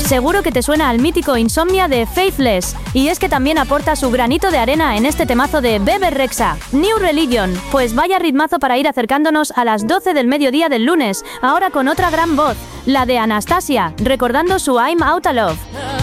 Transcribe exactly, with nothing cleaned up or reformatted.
Seguro que te suena al mítico Insomnia de Faithless, y es que también aporta su granito de arena en este temazo de Bebe Rexha, New Religion. Pues vaya ritmazo para ir acercándonos a las doce del mediodía del lunes, ahora con otra gran voz, la de Anastasia, recordando su I'm Outta Love.